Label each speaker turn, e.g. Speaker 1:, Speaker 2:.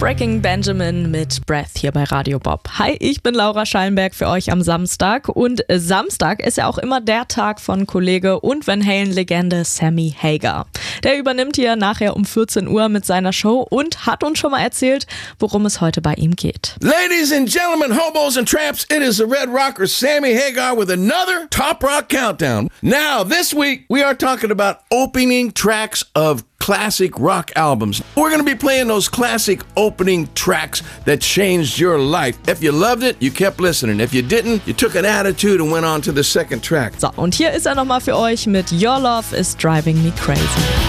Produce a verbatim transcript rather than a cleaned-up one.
Speaker 1: Breaking Benjamin mit Breath hier bei Radio Bob. Hi, ich bin Laura Schallenberg für euch am Samstag und Samstag ist ja auch immer der Tag von Kollege und Van Halen-Legende Sammy Hagar. Der übernimmt hier nachher um vierzehn Uhr mit seiner Show und hat uns schon mal erzählt, worum es heute bei ihm geht.
Speaker 2: Ladies and gentlemen, hobos and tramps, it is the Red Rocker Sammy Hagar with another Top Rock Countdown. Now, this week, we are talking about opening tracks of classic rock albums. We're going to be playing those classic opening tracks that changed your life. If you loved it, you kept listening. If you didn't, you took an attitude and went on to the second track.
Speaker 1: So, und hier ist er nochmal für euch mit Your Love is Driving Me Crazy.